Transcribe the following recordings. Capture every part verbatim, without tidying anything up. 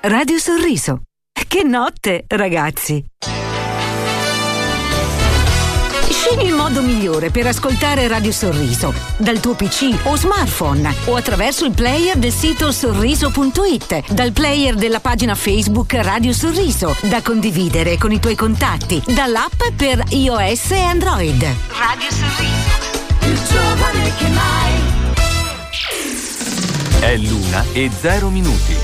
Radio Sorriso. Che notte, ragazzi! Scegli il modo migliore per ascoltare Radio Sorriso, dal tuo P C o smartphone o attraverso il player del sito sorriso punto it, dal player della pagina Facebook Radio Sorriso, da condividere con i tuoi contatti, dall'app per iOS e Android. Radio Sorriso, più giovane che mai. È l'una e zero minuti.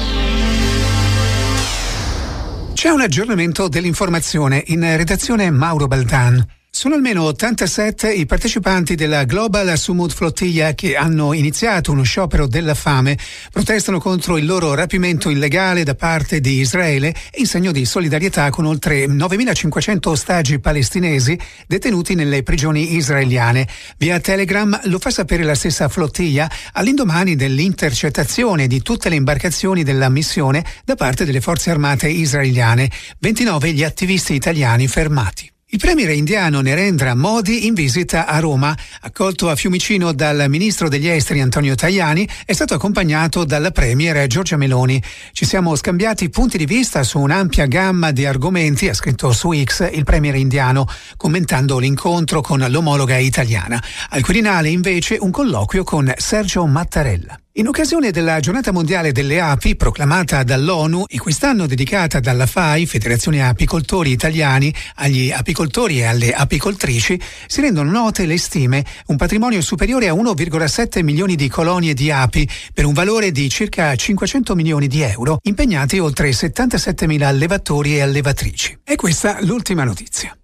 C'è un aggiornamento dell'informazione in redazione Mauro Baldan. Sono almeno ottantasette i partecipanti della Global Sumud Flotilla che hanno iniziato uno sciopero della fame, protestano contro il loro rapimento illegale da parte di Israele in segno di solidarietà con oltre novemilacinquecento ostaggi palestinesi detenuti nelle prigioni israeliane. Via Telegram lo fa sapere la stessa flottiglia all'indomani dell'intercettazione di tutte le imbarcazioni della missione da parte delle forze armate israeliane. ventinove gli attivisti italiani fermati. Il premier indiano Narendra Modi, in visita a Roma, accolto a Fiumicino dal ministro degli esteri Antonio Tajani, è stato accompagnato dalla premier Giorgia Meloni. Ci siamo scambiati punti di vista su un'ampia gamma di argomenti, ha scritto su X il premier indiano, commentando l'incontro con l'omologa italiana. Al Quirinale, invece, un colloquio con Sergio Mattarella. In occasione della Giornata Mondiale delle Api, proclamata dall'ONU e quest'anno dedicata dalla F A I, Federazione Apicoltori Italiani, agli apicoltori e alle apicoltrici, si rendono note le stime, un patrimonio superiore a uno virgola sette milioni di colonie di api, per un valore di circa cinquecento milioni di euro, impegnati oltre settantasettemila allevatori e allevatrici. E questa l'ultima notizia.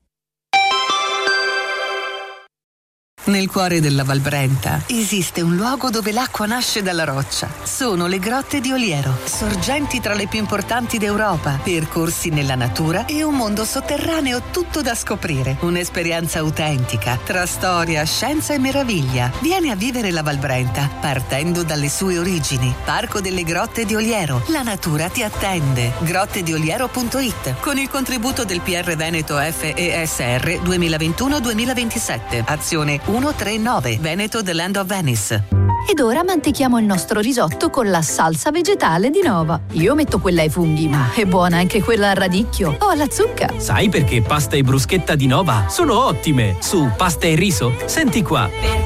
Nel cuore della Val Brenta esiste un luogo dove l'acqua nasce dalla roccia. Sono le Grotte di Oliero, sorgenti tra le più importanti d'Europa, percorsi nella natura e un mondo sotterraneo tutto da scoprire. Un'esperienza autentica tra storia, scienza e meraviglia. Vieni a vivere la Val Brenta partendo dalle sue origini. Parco delle Grotte di Oliero. La natura ti attende. grotte di oliero punto it con il contributo del P R Veneto F E S R duemilaventuno duemilaventisette. Azione uno tre nove Veneto The Land of Venice. Ed ora mantechiamo il nostro risotto con la salsa vegetale di Nova. Io metto quella ai funghi, ma è buona anche quella al radicchio o alla zucca. Sai perché pasta e bruschetta di Nova sono ottime? Su Pasta e Riso, senti qua.